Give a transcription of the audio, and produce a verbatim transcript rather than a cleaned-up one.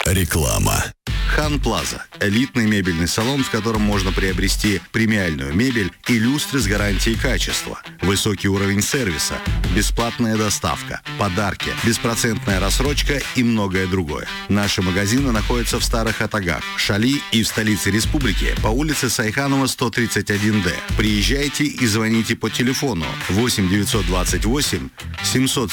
Реклама. Хан Плаза – элитный мебельный салон, в котором можно приобрести премиальную мебель и люстры с гарантией качества, высокий уровень сервиса, бесплатная доставка, подарки, беспроцентная рассрочка и многое другое. Наши магазины находятся в Старых Атагах, Шали и в столице республики по улице Сайханова, сто тридцать один дэ. Приезжайте и звоните по телефону восемь девятьсот двадцать восемь семьсот